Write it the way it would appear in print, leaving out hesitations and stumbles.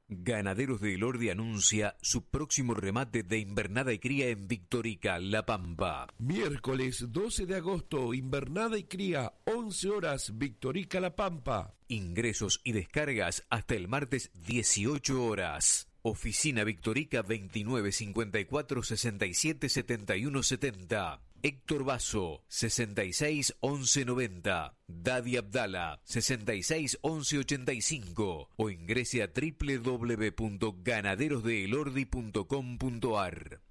Ganaderos de Elordi anuncia su próximo remate de invernada y cría en Victorica, La Pampa. Miércoles 12 de agosto, invernada y cría, 11 horas, Victorica, La Pampa. Ingresos y descargas hasta el martes 18 horas. Oficina Victorica 29 54 67 71 70. Héctor Basso 66 11 90. Dadi Abdala 66 11 85 o ingrese a www.ganaderosdeelordi.com.ar.